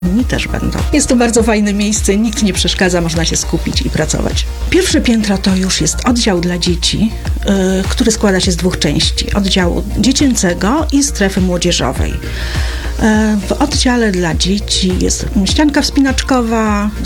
Inni też będą. Jest to bardzo fajne miejsce, nikt nie przeszkadza, można się skupić i pracować. Pierwsze piętro to już jest oddział dla dzieci, który składa się z 2 części. Oddziału dziecięcego i strefy młodzieżowej. W oddziale dla dzieci jest ścianka wspinaczkowa,